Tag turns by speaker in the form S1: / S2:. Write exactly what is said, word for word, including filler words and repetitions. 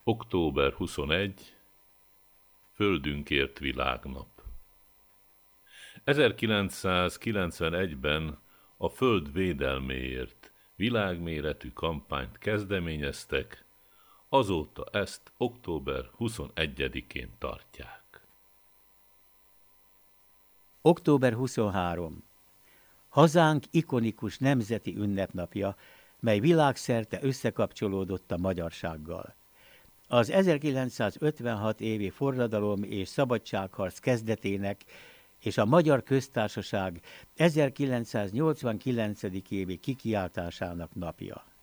S1: október huszonegyedike, Földünkért világnap. ezerkilencszázkilencvenegyben a Föld védelméért világméretű kampányt kezdeményeztek, azóta ezt október huszonegyedikén tartják.
S2: október huszonharmadika. Hazánk ikonikus nemzeti ünnepnapja, mely világszerte összekapcsolódott a magyarsággal. Az ezerkilencszázötvenhat évi forradalom és szabadságharc kezdetének és a Magyar Köztársaság ezerkilencszáznyolcvankilencedik évi kikiáltásának napja.